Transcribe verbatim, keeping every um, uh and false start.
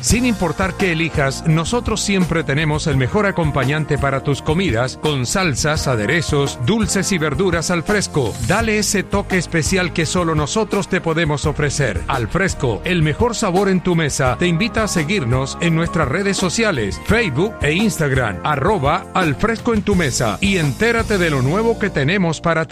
Sin importar qué elijas, nosotros siempre tenemos el mejor acompañante para tus comidas, con salsas, aderezos, dulces y verduras al fresco. Dale ese toque especial que solo nosotros te podemos ofrecer. Al Fresco, el mejor sabor en tu mesa, te invita a seguirnos en nuestras redes sociales, Facebook e Instagram, arroba Al Fresco en tu mesa, y entérate de lo nuevo que tenemos para ti.